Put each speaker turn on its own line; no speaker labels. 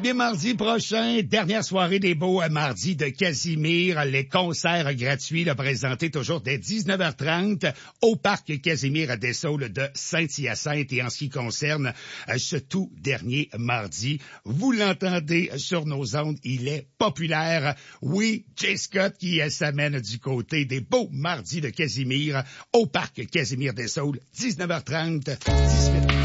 bien, mardi prochain, dernière soirée des beaux mardis de Casimir. Les concerts gratuits présentés toujours dès 19h30 au parc Casimir à Dessaules de Saint-Hyacinthe. Et en ce qui concerne ce tout dernier mardi, vous l'entendez sur nos ondes, il est populaire. Oui, Jay Scott qui s'amène du côté des beaux mardis de Casimir au parc Casimir Dessaules, 19h30, 18h.